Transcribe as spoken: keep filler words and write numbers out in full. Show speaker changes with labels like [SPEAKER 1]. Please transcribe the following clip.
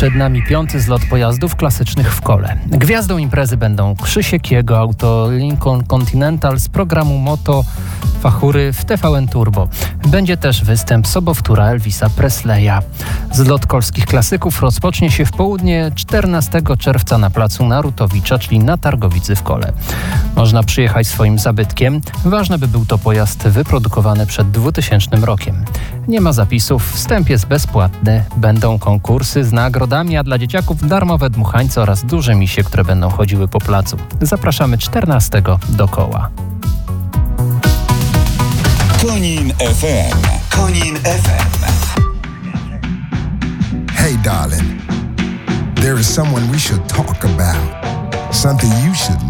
[SPEAKER 1] Przed nami piąty zlot pojazdów klasycznych w kole. Gwiazdą imprezy będą Krzysiek, jego auto Lincoln Continental z programu Moto Fachury w T V N Turbo. Będzie też występ sobowtóra Elvisa Presleya. Zlot kolskich klasyków rozpocznie się w południe czternastego czerwca na placu Narutowicza, czyli na Targowicy w Kole. Można przyjechać swoim zabytkiem. Ważne, by był to pojazd wyprodukowany przed dwutysięcznym rokiem. Nie ma zapisów, wstęp jest bezpłatny. Będą konkursy z nagrodami, a dla dzieciaków darmowe dmuchańce oraz duże misie, które będą chodziły po placu. Zapraszamy czternastego do Koła.
[SPEAKER 2] Konin F M. Konin F M.
[SPEAKER 3] Hey darling, there is someone we should talk about. Something you should